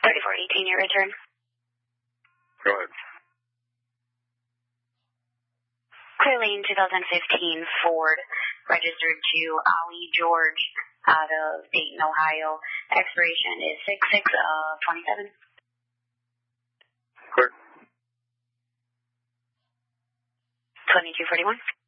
3418, your return. Go ahead. Clear lane 2015 Ford, registered to Ali George out of Dayton, Ohio. Expiration is 6/6 of 27. Clear. 2241.